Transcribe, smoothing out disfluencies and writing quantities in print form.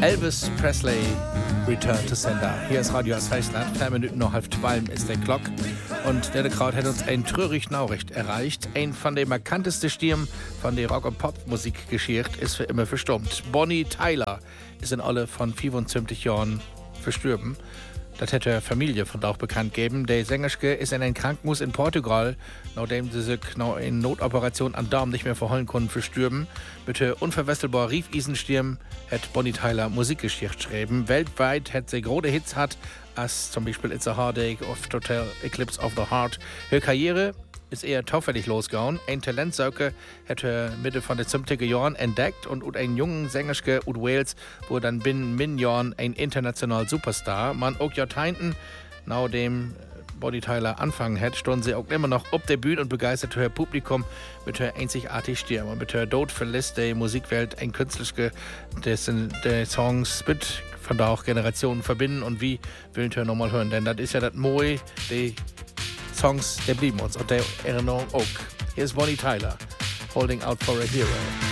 Elvis Presley, Return to Sender. Hier ist Radio Friesland, 3 Minuten nach 11:12 ist der Glock. Und der Kraut hat uns ein traurig Nachricht erreicht. Ein von den markantesten Stimmen von der Rock- und Popmusik geschert ist für immer verstummt. Bonnie Tyler ist in alle von 25 Jahren verstorben. Das hätte Familie von auch bekannt gegeben. Der Sängerske ist in ein Krankenhaus in Portugal, nachdem sie sich noch in Notoperation am Darm nicht mehr verholen konnten, verstorben. Mit der unverwechselbaren Riefisenstirn hat Bonnie Tyler Musikgeschichte geschrieben. Weltweit hat sie große Hits hat, als zum Beispiel It's a Heartache of Total Eclipse of the Heart. Ihre Karriere ist eher taufällig losgegangen. Ein Talentsauke hat er Mitte von den 70er Jahren entdeckt und ein jungen Sängerske aus Wales wurde dann binnen Jahren ein international Superstar. Man auch Jahrzehnten, nachdem Bonnie Tyler anfangen hat, stunden sie auch immer noch auf der Bühne und begeistert ihr Publikum mit der einzigartigen Stimme. Und mit der Tod verlässt die Musikwelt ein künstliche, dessen die Songs mit von da auch Generationen verbinden und wie will ich nochmal hören, denn das ist ja das Moe, die Songs, der blieben uns und der Erinnerung auch. Hier ist Bonnie Tyler, Holding Out for a Hero.